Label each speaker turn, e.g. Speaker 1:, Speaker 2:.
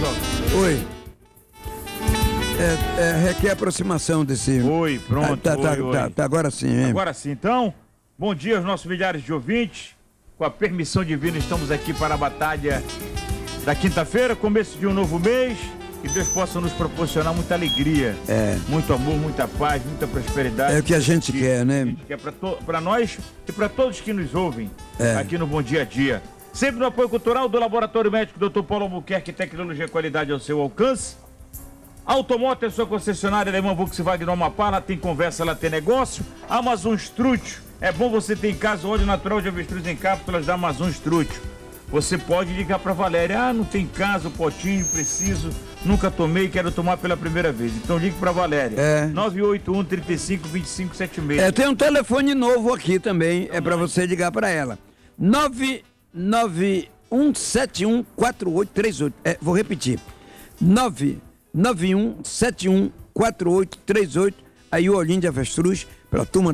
Speaker 1: só.
Speaker 2: Oi. Requer aproximação desse...
Speaker 1: Oi, pronto.
Speaker 2: Tá, agora sim, hein?
Speaker 1: Agora sim, então. Bom dia aos nossos milhares de ouvintes. Com a permissão divina, estamos aqui para a batalha da quinta-feira, começo de um novo mês. Que Deus possa nos proporcionar muita alegria, muito amor, muita paz, muita prosperidade.
Speaker 2: É o que a gente quer, né?
Speaker 1: A gente quer para nós e para todos que nos ouvem aqui no Bom Dia a Dia. Sempre no apoio cultural do Laboratório Médico Dr. Paulo Albuquerque, tecnologia e qualidade ao seu alcance. Automoto é sua concessionária alemã Volkswagen no Amapá, lá tem conversa, lá tem negócio. Amazon Strútil, é bom você ter em casa o óleo natural de avestruz em cápsulas da Amazon Strútil. Você pode ligar para Valéria, não tem em casa o potinho, preciso, nunca tomei, quero tomar pela primeira vez. Então ligue para Valéria, 981-35-2576.
Speaker 2: Tem um telefone novo aqui também, para você ligar para ela. 991714838. Vou repetir. 991714838. Aí o olhinho de avestruz, pela turma